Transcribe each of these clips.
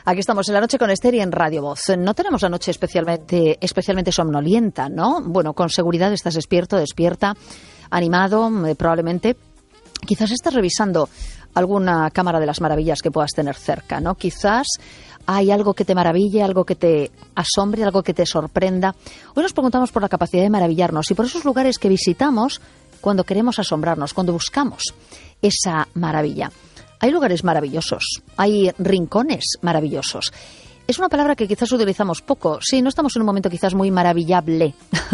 Aquí estamos en La Noche con Esther y en Radio Voz. No tenemos la noche especialmente somnolienta, ¿no? Bueno, con seguridad estás despierta, animado, probablemente. Quizás estás revisando alguna cámara de las maravillas que puedas tener cerca, ¿no? Quizás hay algo que te maraville, algo que te asombre, algo que te sorprenda. Hoy nos preguntamos por la capacidad de maravillarnos y por esos lugares que visitamos cuando queremos asombrarnos, cuando buscamos esa maravilla. Hay lugares maravillosos, hay rincones maravillosos. Es una palabra que quizás utilizamos poco. Sí, no estamos en un momento quizás muy maravillable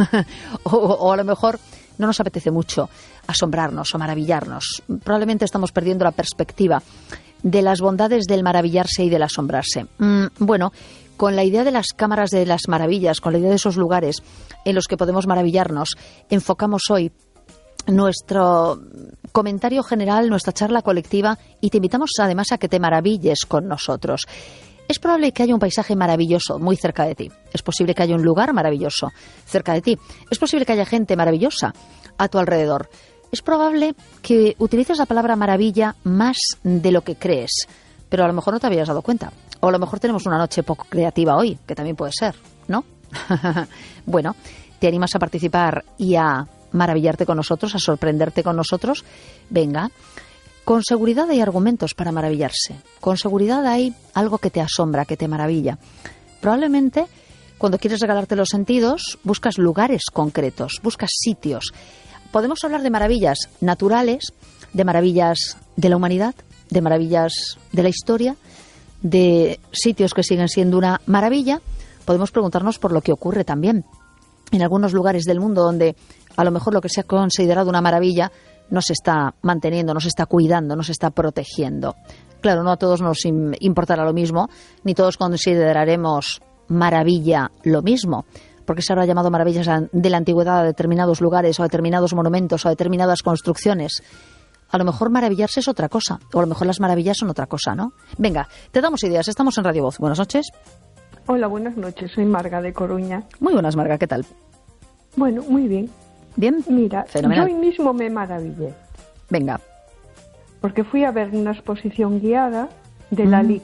o a lo mejor no nos apetece mucho asombrarnos o maravillarnos. Probablemente estamos perdiendo la perspectiva de las bondades del maravillarse y del asombrarse. Bueno, con la idea de las cámaras de las maravillas, con la idea de esos lugares en los que podemos maravillarnos, enfocamos hoy nuestro comentario general, nuestra charla colectiva, y te invitamos además a que te maravilles con nosotros. Es probable que haya un paisaje maravilloso muy cerca de ti. Es posible que haya un lugar maravilloso cerca de ti. Es posible que haya gente maravillosa a tu alrededor. Es probable que utilices la palabra maravilla más de lo que crees, pero a lo mejor no te habías dado cuenta. O a lo mejor tenemos una noche poco creativa hoy, que también puede ser, ¿no? Bueno, ¿te animas a participar y a maravillarte con nosotros, a sorprenderte con nosotros? Venga. Con seguridad hay argumentos para maravillarse. Con seguridad hay algo que te asombra, que te maravilla. Probablemente, cuando quieres regalarte los sentidos, buscas lugares concretos, buscas sitios. Podemos hablar de maravillas naturales, de maravillas de la humanidad, de maravillas de la historia, de sitios que siguen siendo una maravilla. Podemos preguntarnos por lo que ocurre también en algunos lugares del mundo donde a lo mejor lo que se ha considerado una maravilla no se está manteniendo, no se está cuidando, no se está protegiendo. Claro, no a todos nos importará lo mismo, ni todos consideraremos maravilla lo mismo, porque se habrá llamado maravillas de la antigüedad a determinados lugares o a determinados monumentos o a determinadas construcciones. A lo mejor maravillarse es otra cosa, o a lo mejor las maravillas son otra cosa, ¿no? Venga, te damos ideas, estamos en Radio Voz. Buenas noches. Hola, buenas noches, soy Marga de Coruña. Muy buenas, Marga, ¿qué tal? Bueno, muy bien. ¿Bien? Mira, fenomenal. Yo hoy mismo me maravillé. Venga. Porque fui a ver una exposición guiada de Lalique.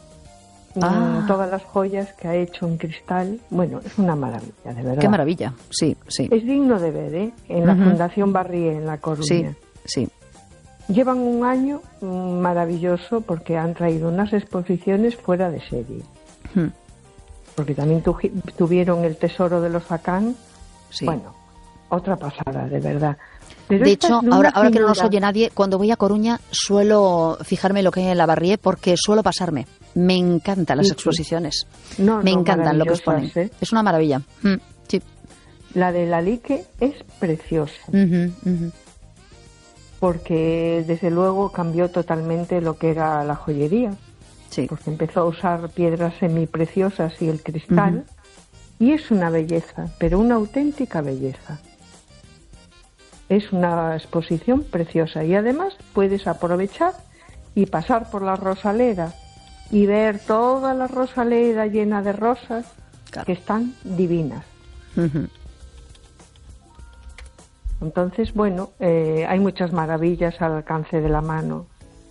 Todas las joyas que ha hecho en cristal. Bueno, es una maravilla, de verdad. Qué maravilla, sí, sí. Es digno de ver, ¿eh? En la Fundación Barrié, en La Coruña. Sí, sí. Llevan un año maravilloso porque han traído unas exposiciones fuera de serie. Porque también tuvieron el Tesoro de los Facán. Sí. Bueno, otra pasada, de verdad. Pero de hecho, ahora que no nos oye nadie, cuando voy a Coruña suelo fijarme lo que hay en la Barrié porque suelo pasarme. Me encantan las exposiciones. Me encantan lo que exponen. ¿Eh? Es una maravilla. Sí. La de Lalique es preciosa. Porque desde luego cambió totalmente lo que era la joyería. Sí. Porque empezó a usar piedras semipreciosas y el cristal. Y es una belleza, pero una auténtica belleza. Es una exposición preciosa y además puedes aprovechar y pasar por la Rosaleda y ver toda la Rosaleda llena de rosas, claro, que están divinas. Entonces, bueno, hay muchas maravillas al alcance de la mano,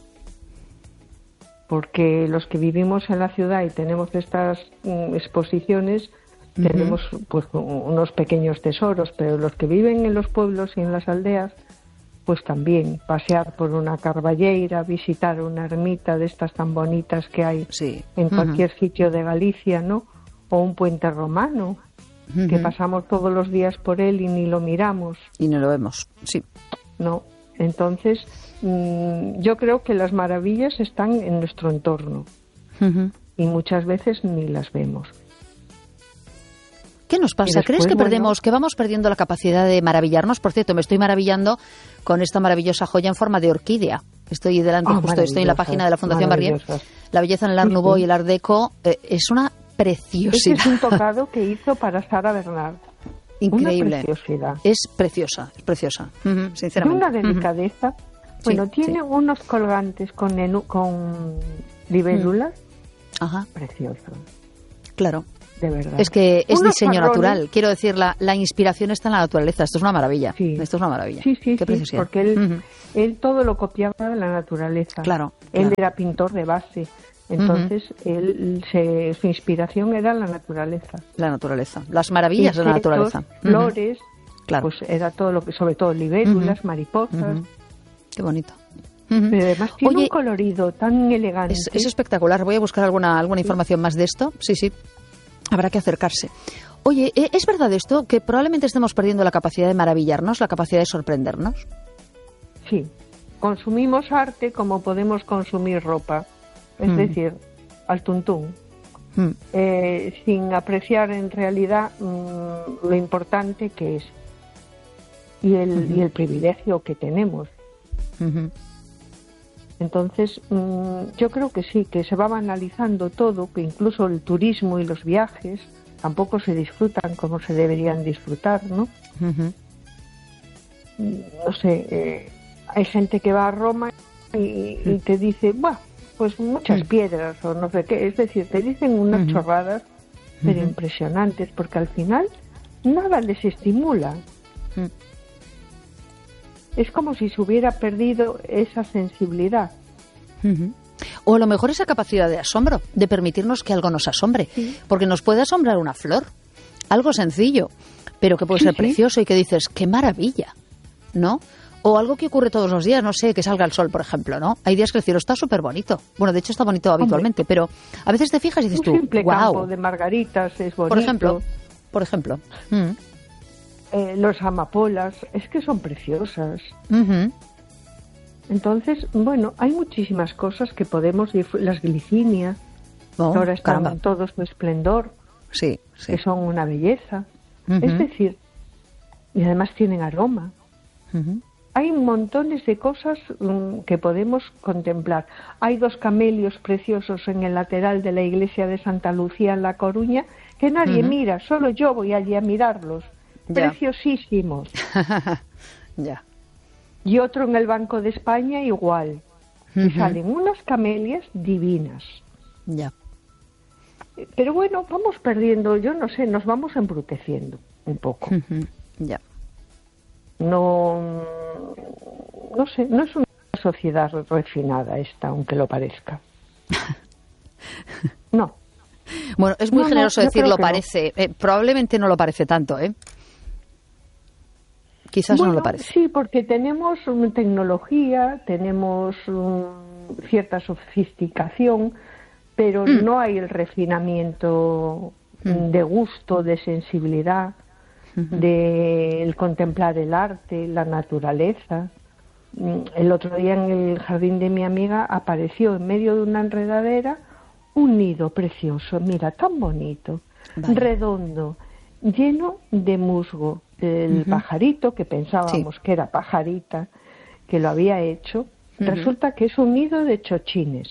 porque los que vivimos en la ciudad y tenemos estas exposiciones tenemos pues unos pequeños tesoros, pero los que viven en los pueblos y en las aldeas, pues también pasear por una carballeira, visitar una ermita de estas tan bonitas que hay en cualquier sitio de Galicia, ¿no? O un puente romano, que pasamos todos los días por él y ni lo miramos. Y no lo vemos, sí. No, entonces yo creo que las maravillas están en nuestro entorno y muchas veces ni las vemos. ¿Qué nos pasa? Después, ¿Crees que que vamos perdiendo la capacidad de maravillarnos? Por cierto, me estoy maravillando con esta maravillosa joya en forma de orquídea. Estoy delante, justo estoy en la página de la Fundación Barrié. La belleza en el Art Nouveau y el Art Deco es una preciosidad. Este es un tocado que hizo para Sara Bernard. Increíble. Una preciosidad. Es preciosa, sinceramente. Una delicadeza. Bueno, tiene unos colgantes con libélulas. Ajá. Precioso. Claro. de verdad. Es que es Unos diseño jarrones, natural. Quiero decir, la inspiración está en la naturaleza. Esto es una maravilla. Sí. Esto es una maravilla. Sí, Qué preciosidad. porque él todo lo copiaba de la naturaleza. Claro. Él era pintor de base. Entonces, su inspiración era la naturaleza. La naturaleza. Las maravillas de la naturaleza. Flores, claro. pues era todo lo que, sobre todo libélulas, mariposas. Qué bonito. Pero además tiene un colorido tan elegante. Es espectacular. Voy a buscar alguna información más de esto. Sí. Habrá que acercarse. Oye, ¿es verdad esto? Que probablemente estemos perdiendo la capacidad de maravillarnos, la capacidad de sorprendernos. Sí. Consumimos arte como podemos consumir ropa. Es decir, al tuntún. Sin apreciar en realidad lo importante que es. Y el privilegio que tenemos. Entonces, yo creo que sí, que se va banalizando todo, que incluso el turismo y los viajes tampoco se disfrutan como se deberían disfrutar, ¿no? No sé, hay gente que va a Roma y te dice, ¡buah! Pues muchas piedras o no sé qué. Es decir, te dicen unas chorradas, pero impresionantes, porque al final nada les estimula. Es como si se hubiera perdido esa sensibilidad. O a lo mejor esa capacidad de asombro, de permitirnos que algo nos asombre. Porque nos puede asombrar una flor, algo sencillo, pero que puede ser precioso y que dices, ¡qué maravilla! ¿No? O algo que ocurre todos los días, no sé, que salga el sol, por ejemplo, ¿no? Hay días que el cielo está súper bonito. Bueno, de hecho está bonito habitualmente, pero a veces te fijas y dices tú, un simple ¡wow! campo de margaritas es bonito. Por ejemplo. Los amapolas, es que son preciosas. Entonces, bueno, hay muchísimas cosas que podemos las glicinias, que ahora están en todo su esplendor, que son una belleza. Es decir, y además tienen aroma. Hay montones de cosas que podemos contemplar. Hay 2 camelios preciosos en el lateral de la iglesia de Santa Lucía en La Coruña que nadie mira, solo yo voy allí a mirarlos. Preciosísimos. Y otro en el Banco de España igual. Y salen unas camelias divinas. Pero bueno, vamos perdiendo, yo no sé, nos vamos embruteciendo un poco. No sé, no es una sociedad refinada esta, aunque lo parezca. No. Bueno, es muy generoso decir lo parece. Probablemente no lo parece tanto, ¿eh? Quizás no lo parece. Sí, porque tenemos tecnología, tenemos cierta sofisticación, pero no hay el refinamiento de gusto, de sensibilidad, de contemplar el arte, la naturaleza. El otro día en el jardín de mi amiga apareció en medio de una enredadera un nido precioso, mira, tan bonito, redondo, lleno de musgo. El pajarito, que pensábamos que era pajarita, que lo había hecho, resulta que es un nido de chochines.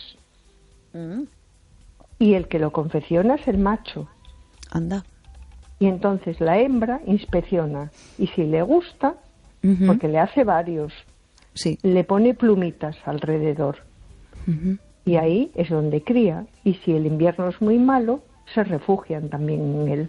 Y el que lo confecciona es el macho. Anda. Y entonces la hembra inspecciona. Y si le gusta, porque le hace varios, le pone plumitas alrededor. Y ahí es donde cría. Y si el invierno es muy malo, se refugian también en él.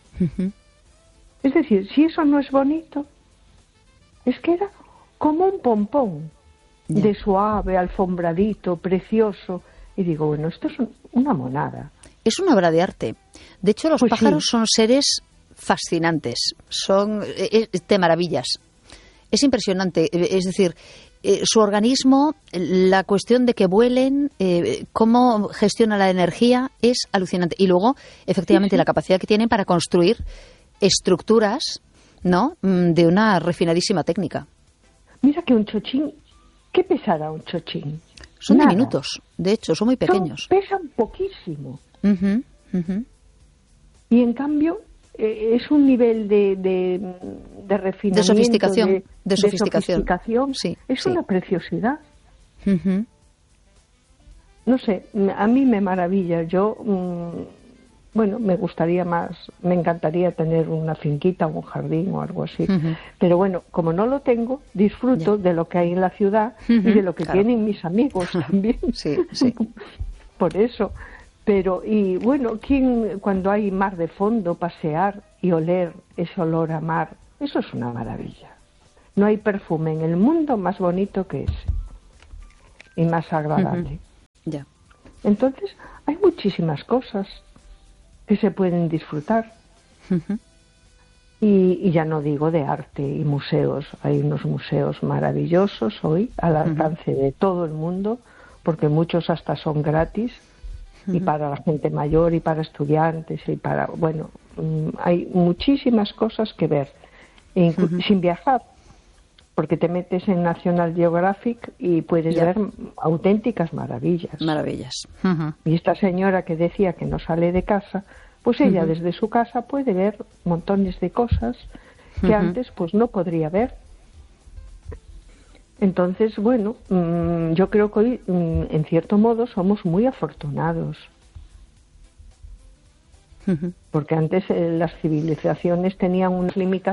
Es decir, si eso no es bonito, es que era como un pompón de suave, alfombradito, precioso. Y digo, bueno, esto es una monada. Es una obra de arte. De hecho, los pájaros son seres fascinantes, son de maravillas. Es impresionante, es decir, su organismo, la cuestión de que vuelen, cómo gestiona la energía, es alucinante. Y luego, efectivamente, la capacidad que tienen para construir estructuras, ¿no?, de una refinadísima técnica. Mira que un chochín, ¿qué pesará un chochín? Son diminutos, de hecho, son muy pequeños. Pesan poquísimo. Y en cambio es un nivel de refinamiento, de sofisticación. Es una preciosidad. No sé, a mí me maravilla. Yo, bueno, me encantaría tener una finquita, un jardín o algo así. Pero bueno, como no lo tengo, disfruto de lo que hay en la ciudad y de lo que tienen mis amigos también. Por eso. Pero, y bueno, cuando hay mar de fondo, pasear y oler ese olor a mar, eso es una maravilla. No hay perfume en el mundo más bonito que ese y más agradable. Ya. Entonces, hay muchísimas cosas que se pueden disfrutar. Y ya no digo de arte y museos. Hay unos museos maravillosos hoy al alcance de todo el mundo, porque muchos hasta son gratis, y para la gente mayor y para estudiantes y para, bueno, hay muchísimas cosas que ver sin viajar, porque te metes en National Geographic y puedes ver auténticas maravillas. Y esta señora que decía que no sale de casa, pues ella desde su casa puede ver montones de cosas que antes pues no podría ver. Entonces, bueno, yo creo que hoy, en cierto modo, somos muy afortunados. Porque antes las civilizaciones tenían unas limitaciones